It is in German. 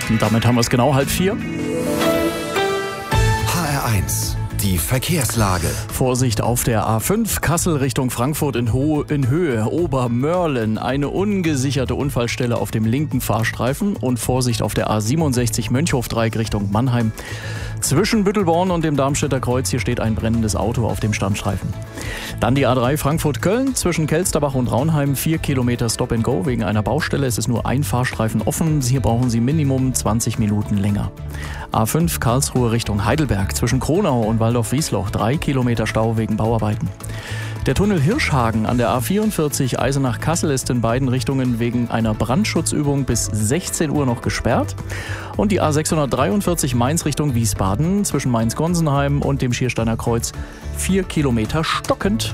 Und damit haben wir es genau 3:30. HR1, die Verkehrslage. Vorsicht auf der A5 Kassel Richtung Frankfurt in Höhe Obermörlen. Eine ungesicherte Unfallstelle auf dem linken Fahrstreifen. Und Vorsicht auf der A67 Mönchhof-Dreieck Richtung Mannheim. Zwischen Büttelborn und dem Darmstädter Kreuz, hier steht ein brennendes Auto auf dem Standstreifen. Dann die A3 Frankfurt-Köln zwischen Kelsterbach und Raunheim, 4 Kilometer Stop-and-Go wegen einer Baustelle. Es ist nur ein Fahrstreifen offen, hier brauchen Sie Minimum 20 Minuten länger. A5 Karlsruhe Richtung Heidelberg zwischen Kronau und Waldorf-Wiesloch, 3 Kilometer Stau wegen Bauarbeiten. Der Tunnel Hirschhagen an der A44 Eisenach-Kassel ist in beiden Richtungen wegen einer Brandschutzübung bis 16 Uhr noch gesperrt. Und die A643 Mainz Richtung Wiesbaden zwischen Mainz-Gonsenheim und dem Schiersteiner Kreuz 4 Kilometer stockend.